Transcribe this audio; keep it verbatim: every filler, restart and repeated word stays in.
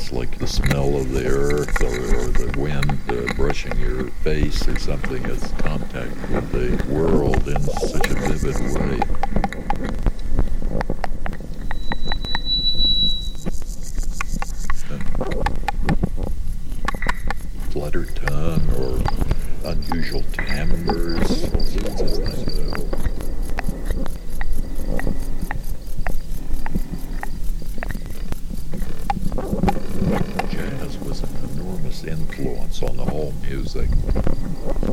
senses, like the smell of the earth or, or the wind uh, brushing your face or something. It's contact with the world in such a vivid way.